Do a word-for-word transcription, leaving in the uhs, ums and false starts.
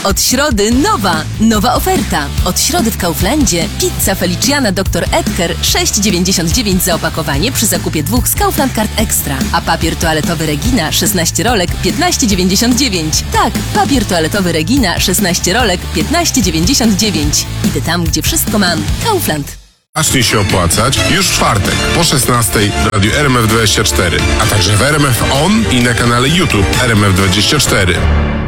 Od środy nowa, nowa oferta. Od środy w Kauflandzie pizza Feliciana doktor Edgar sześć dziewięćdziesiąt dziewięć za opakowanie przy zakupie dwóch z Kaufland Card Extra. A papier toaletowy Regina szesnaście rolek piętnaście dziewięćdziesiąt dziewięć. Tak, papier toaletowy Regina szesnaście rolek piętnaście dziewięćdziesiąt dziewięć. Idę tam, gdzie wszystko mam. Kaufland. Zacznie się opłacać już w czwartek po szesnastej w radiu R M F dwadzieścia cztery, a także w R M F On i na kanale YouTube R M F dwadzieścia cztery.